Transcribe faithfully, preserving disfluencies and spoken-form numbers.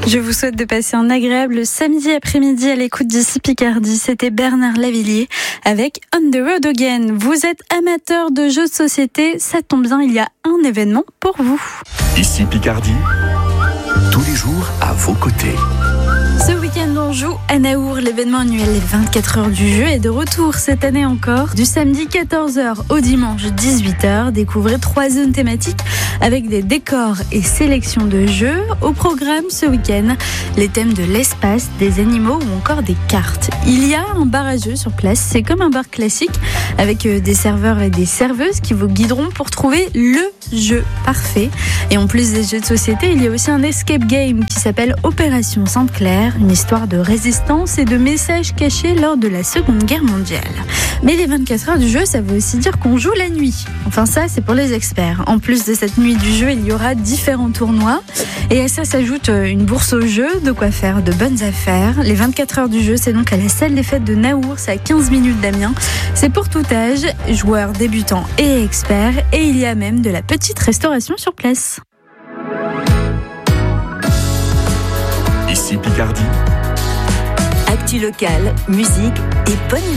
Je vous souhaite de passer un agréable samedi après-midi à l'écoute d'ici Picardie. C'était Bernard Lavillier avec On the Road Again. Vous êtes amateur de jeux de société, ça tombe bien, il y a un événement pour vous. Ici Picardie, tous les jours à vos côtés. Ce week-end, on joue à Naour. L'événement annuel Les vingt-quatre heures du jeu est de retour cette année encore. Du samedi quatorze heures au dimanche dix-huit heures, découvrez trois zones thématiques avec des décors et sélections de jeux. Au programme ce week-end, les thèmes de l'espace, des animaux ou encore des cartes. Il y a un bar à jeux sur place. C'est comme un bar classique avec des serveurs et des serveuses qui vous guideront pour trouver le jeu parfait. Et en plus des jeux de société, il y a aussi un escape game qui s'appelle Opération Sainte-Claire. Une histoire de résistance et de messages cachés lors de la Seconde Guerre mondiale. Mais les vingt-quatre heures du jeu, ça veut aussi dire qu'on joue la nuit. Enfin ça, c'est pour les experts. En plus de cette nuit du jeu, il y aura différents tournois. Et à ça s'ajoute une bourse au jeu, de quoi faire de bonnes affaires. Les vingt-quatre heures du jeu, c'est donc à la salle des fêtes de Naour, c'est à quinze minutes d'Amiens. C'est pour tout âge, joueurs débutants et experts. Et il y a même de la petite restauration sur place. Ici Picardie. Actu local, musique et bonne